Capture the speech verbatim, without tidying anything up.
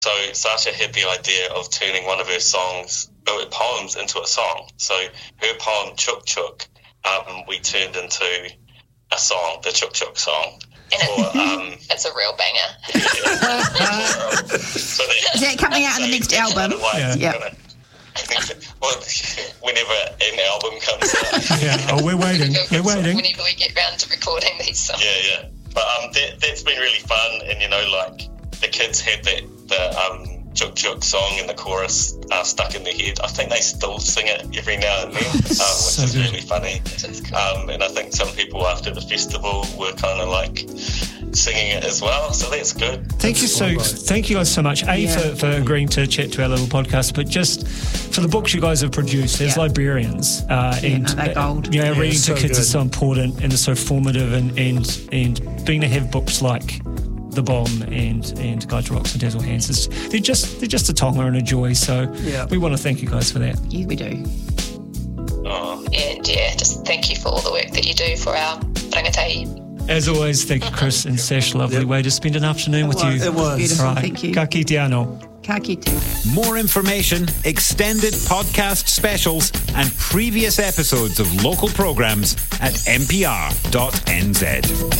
So Sasha had the idea of turning one of her songs, or poems, into a song. So her poem, Chuk Chuk, um, we turned into a song, the Chuk Chuk song. And or, it, um, it's a real banger. so that, Is that coming out in the so next that's album? kind of like, Yeah. Yeah. kinda- well, whenever an album comes out. Yeah. Oh, we're waiting. We're waiting. Whenever we get round to recording these songs. Yeah, yeah. But um, that, that's been really fun. And, you know, like, the kids had that, the um, Chuk Chuk song and the chorus uh, stuck in their head. I think they still sing it every now and then, um, which So is good. really funny. Um, and I think some people after the festival were kind of like singing it as well, so that's good. Thank you so, thank you guys so much. A Yeah. for, for agreeing to chat to our little podcast, but just for the books you guys have produced as Yeah. librarians, uh, and no, they're gold. you know, Yeah, reading so to kids good. is so important and it's so formative, and and and being to have books like The Bomb and and Guide to Rocks and Dazzle Hands, is, they're just they're just a tonga and a joy. So Yeah. we want to thank you guys for that. Yeah, we do. Oh, And yeah, just thank you for all the work that you do for our rangatahi. As always, thank you, Chris and Sash. Lovely Yep. way to spend an afternoon with you. It was. Beautiful, All right. thank you. Ka kite anō. Ka kite. More information, extended podcast specials, and previous episodes of local programmes at m p r dot n z.